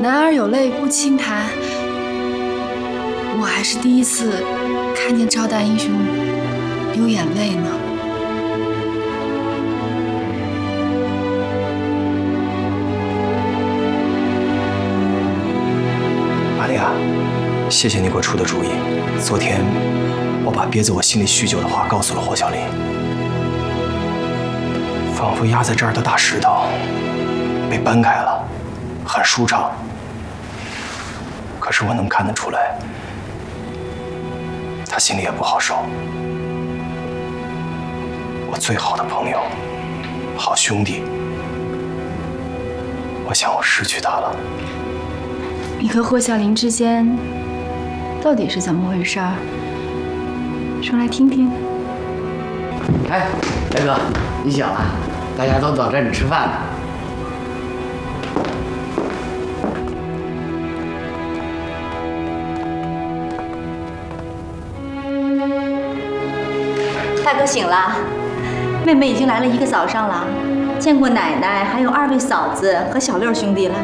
男儿有泪不轻弹，我还是第一次看见赵大英雄流眼泪呢。 玛利亚，谢谢你给我出的主意。昨天我把憋在我心里许久的话告诉了霍小林，仿佛压在这儿的大石头被搬开了，很舒畅。可是我能看得出来，他心里也不好受。我最好的朋友，好兄弟，我想我失去他了。 你和霍小林之间到底是怎么回事儿？说来听听。 哎，大哥，你醒了，大家都等着你吃饭呢。 大哥醒了，妹妹已经来了1个早上了，见过奶奶，还有2位嫂子和小六兄弟了。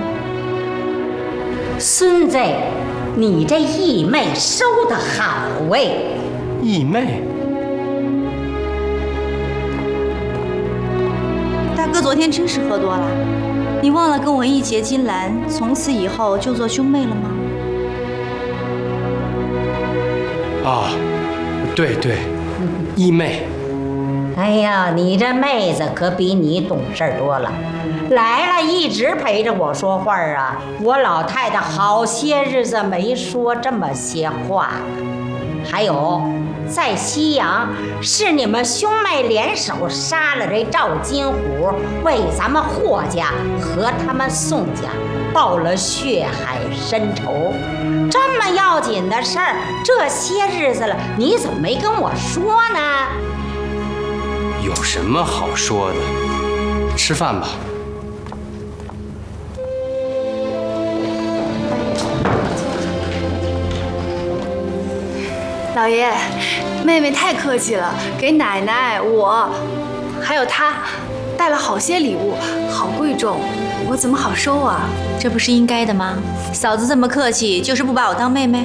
孙子，你这义妹收得好哎！ 义妹， 大哥昨天真是喝多了，你忘了跟我一结金兰，从此以后就做兄妹了吗？ 啊，对，义妹。 哎呀，你这妹子可比你懂事多了，来了一直陪着我说话啊。我老太太好些日子没说这么些话了。还有，在西阳是你们兄妹联手杀了这赵金虎，为咱们霍家和他们宋家报了血海深仇。这么要紧的事儿，这些日子了，你怎么没跟我说呢？ 有什么好说的？吃饭吧。 老爷，妹妹太客气了，给奶奶、我，还有她带了好些礼物，好贵重，我怎么好收啊？ 这不是应该的吗？嫂子这么客气，就是不把我当妹妹？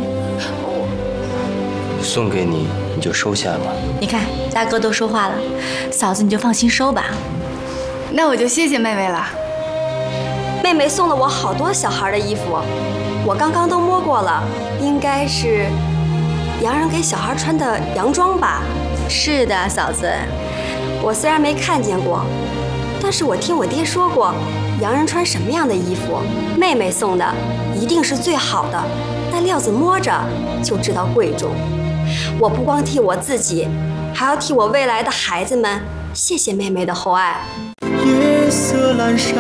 送给你，你就收下吧。 你看，大哥都说话了，嫂子你就放心收吧。 那我就谢谢妹妹了。 妹妹送了我好多小孩的衣服，我刚刚都摸过了，应该是洋人给小孩穿的洋装吧？ 是的，嫂子。 我虽然没看见过，但是我听我爹说过，洋人穿什么样的衣服，妹妹送的一定是最好的，那料子摸着就知道贵重。我不光替我自己，还要替我未来的孩子们谢谢妹妹的厚爱。 夜色阑珊，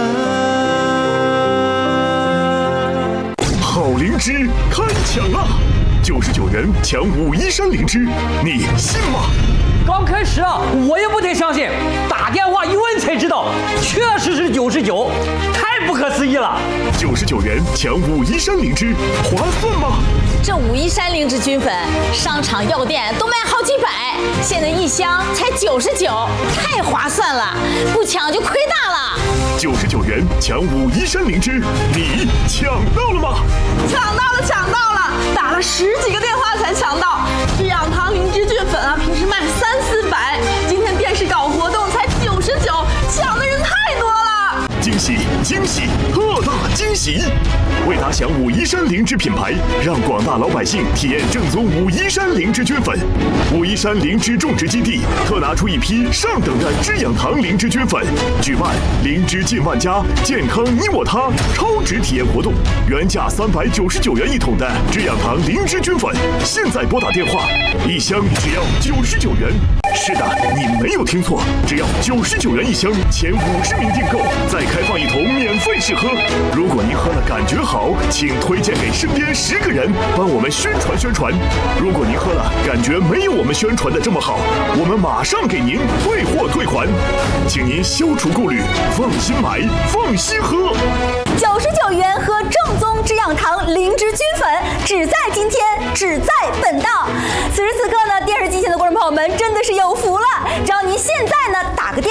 好灵芝开抢啦！99元抢武夷山灵芝，你信吗？ 刚开始啊，我也不太相信，打电话一问才知道，确实是99，太不可思议了。 99元抢武夷山灵芝，划算吗？ 这武夷山灵芝菌粉，商场药店都卖好几百，现在1箱才99，太划算了，不抢就亏大了。 99元抢武夷山灵芝，你抢到了吗？ 抢到了，打了10几个电话才抢到。这养堂灵芝菌粉啊，平时卖300-400，今天电视搞活动才99，抢的人太多了。 惊喜，特大惊喜！为打响武夷山灵芝品牌，让广大老百姓体验正宗武夷山灵芝菌粉。武夷山灵芝种植基地特拿出一批上等的知养堂灵芝菌粉，举办灵芝近万家，健康你我他超值体验活动。原价399元一桶的知养堂灵芝菌粉，现在拨打电话，1箱只要99元。是的，你没有听错，只要99元1箱，前50名订购再开放1桶免费试喝。如果您喝了感觉好，请推荐给身边10个人，帮我们宣传。如果您喝了感觉没有我们宣传的这么好，我们马上给您退货退款，请您消除顾虑，放心买，放心喝。 99元喝正宗知养堂灵芝菌粉，只在今天，只在本档。此时此刻呢，电视机前的观众朋友们真的是有福了，只要您现在呢打个电话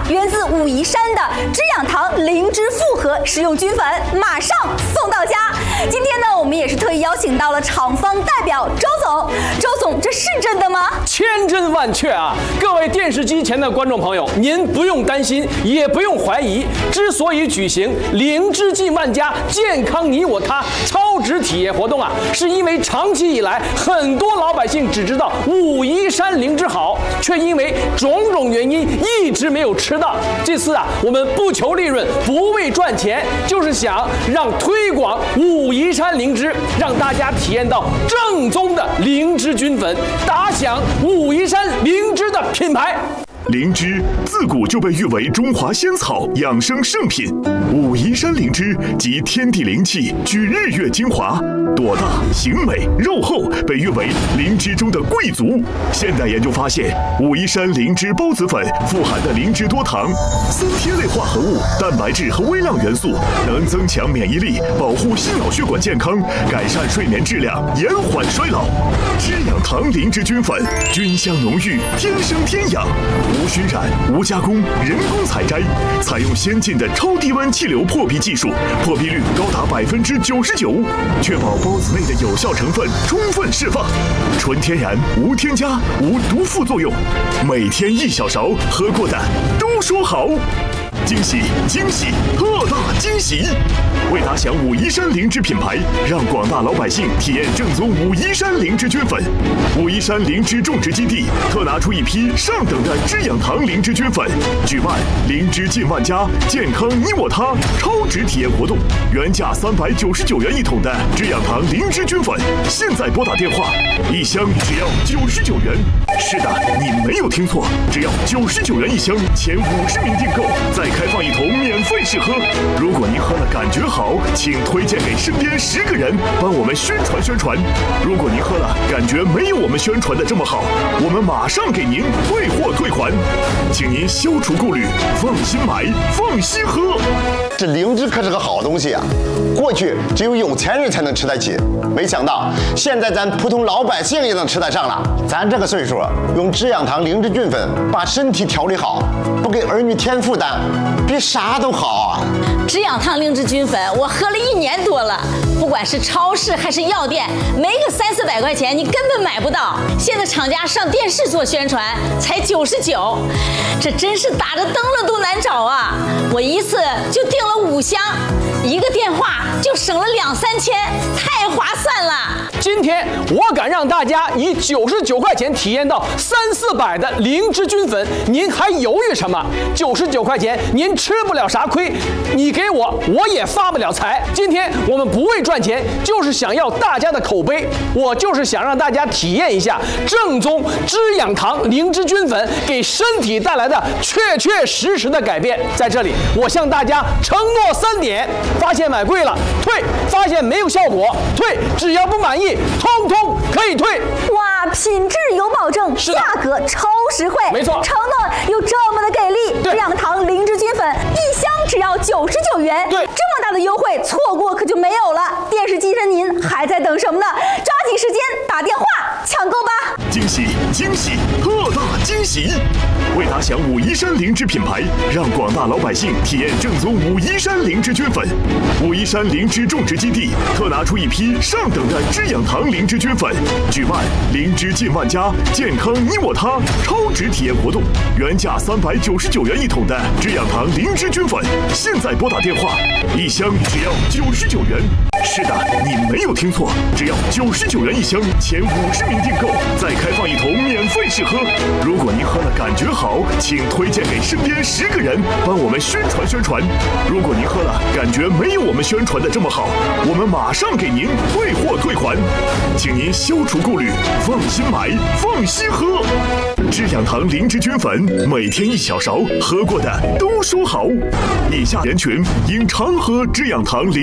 源自武夷山的知养堂灵芝复合食用菌粉，马上送到家。今天呢，我们也是特意邀请到了厂方代表周总。周总，这是真的吗？ 千真万确啊！各位电视机前的观众朋友，您不用担心，也不用怀疑。之所以举行灵芝进万家，健康你我他超值体验活动啊，是因为长期以来，很多老百姓只知道武夷山灵芝好，却因为种种原因一直没有吃到。这次啊，我们不求利润，不为赚钱，就是想让推广武夷山灵芝，让大家体验到正宗的灵芝菌粉，打响武夷山灵芝的品牌。 灵芝自古就被誉为中华仙草、养生圣品。武夷山灵芝集天地灵气，聚日月精华，朵大形美，肉厚，被誉为灵芝中的贵族。现代研究发现，武夷山灵芝孢子粉富含的灵芝多糖、三萜类化合物、蛋白质和微量元素，能增强免疫力，保护心脑血管健康，改善睡眠质量，延缓衰老。知养堂灵芝菌粉，菌香浓郁，天生天养。无熏染、无加工、人工采摘，采用先进的超低温气流破壁技术，破壁率高达99%，确保孢子内的有效成分充分释放，纯天然，无添加，无毒副作用。每天1小勺，喝过的都说好。惊喜惊喜，特大惊喜！为打响武夷山灵芝品牌，让广大老百姓体验正宗武夷山灵芝菌粉。武夷山灵芝种植基地特拿出一批上等的知养堂灵芝菌粉，举办灵芝进万家，健康你我他超值体验活动。原价399元一桶的知养堂灵芝菌粉，现在拨打电话，1箱只要99元。是的，你没有听错，只要99元一箱，前50名订购，再开放一桶免费试喝。如果您喝了感觉好，请推荐给身边10个人，帮我们宣传宣传。如果您喝了感觉没有我们宣传的这么好，我们马上给您退货退款，请您消除顾虑，放心买，放心喝。 这灵芝可是个好东西啊，过去只有有钱人才能吃得起，没想到现在咱普通老百姓也能吃得上了。咱这个岁数，用知养堂灵芝菌粉把身体调理好，不给儿女添负担，比啥都好啊！ 知养堂灵芝菌粉我喝了1年多了，不管是超市还是药店，没个300-400块钱你根本买不到。现在厂家上电视做宣传才99，这真是打着灯笼都难找啊！我一次就订了5箱，一个电话就省了2-3千，太划算了。 今天我敢让大家以99块钱体验到300-400的灵芝菌粉，您还犹豫什么？99块钱您吃不了啥亏，你给我也发不了财。今天我们不为赚钱，就是想要大家的口碑，我就是想让大家体验一下正宗知养堂灵芝菌粉给身体带来的确实的改变。在这里我向大家承诺3点：发现买贵了退，发现没有效果退，只要不满意通通可以退。 哇，品质有保证，价格超实惠， 没错， 承诺有这么的给力。知养堂灵芝菌粉1箱只要99元， 对， 这么大的优惠错过可就没有了。电视机前您还在等什么呢？抓紧时间打电话抢购吧！ 惊喜惊喜，特大惊喜！为打响武夷山灵芝品牌，让广大老百姓体验正宗武夷山灵芝菌粉。武夷山灵芝种植基地特拿出一批上等的知养堂灵芝菌粉，举办灵芝进万家，健康你我他超值体验活动。原价399元一桶的知养堂灵芝菌粉，现在拨打电话，1箱只要99元。是的，你没有听错，只要99元一箱，前50名订购，再开放一桶免费试喝。如果您喝了感觉好，请推荐给身边10个人，帮我们宣传宣传。如果您喝了感觉没有我们宣传的这么好，我们马上给您退货退款，请您消除顾虑，放心买，放心喝。知养堂灵芝菌粉，每天1小勺，喝过的都说好。以下人群应常喝知养堂灵